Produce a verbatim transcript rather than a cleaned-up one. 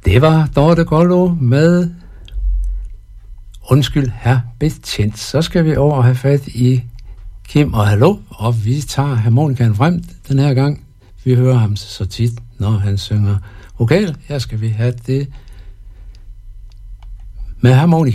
Det var Dorte Gollo med Undskyld, herr betjent. Så skal vi over og have fat i Kim og Hallo, og vi tager harmonikaen frem den her gang. Vi hører ham så tit, når han synger vokal. Her skal vi have det med harmonika.